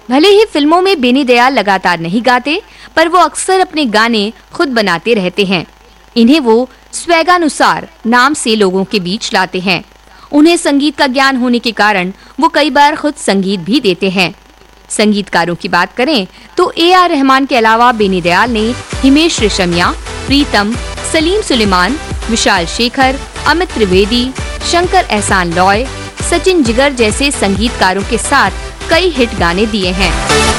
भले ही फिल्मों में बेनी दयाल लगातार नहीं गाते, पर वो अक्सर अपने गाने खुद बनाते रहते हैं। इन्हें वो स्वैगानुसार नाम से लोगों के बीच लाते हैं। उन्हें संगीत का ज्ञान होने के कारण वो कई बार खुद संगीत भी देते हैं। संगीतकारों की बात करें तो A.R. रहमान के अलावा बेनी दयाल ने हिमेश रेशमिया, प्रीतम, सलीम सुलेमान, विशाल शेखर, अमित त्रिवेदी, शंकर एहसान लॉय, सचिन जिगर जैसे संगीतकारों के साथ कई हिट गाने दिए हैं।